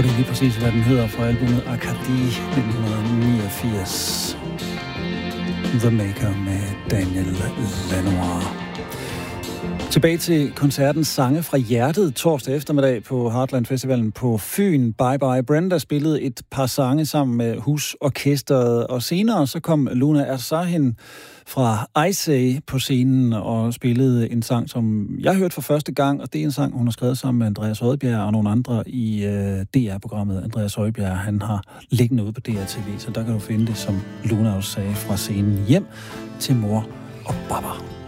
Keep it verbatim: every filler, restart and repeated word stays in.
Og det er lige præcis, hvad den hedder fra albumet Arcadie nitten niogfirs. The Maker med Daniel Lanois. Tilbage til koncertens Sange fra Hjertet torsdag eftermiddag på Heartland Festivalen på Fyn. Bye Bye Brenda spillede et par sange sammen med husorkestret, og senere så kom Luna Ersahin fra Icey på scenen og spillede en sang, som jeg hørte for første gang, og det er en sang, hun har skrevet sammen med Andreas Højbjerg og nogle andre i øh, D R-programmet. Andreas Højbjerg, han har liggende ude på D R T V, så der kan du finde det, som Luna også sagde, fra scenen hjem til mor og baba.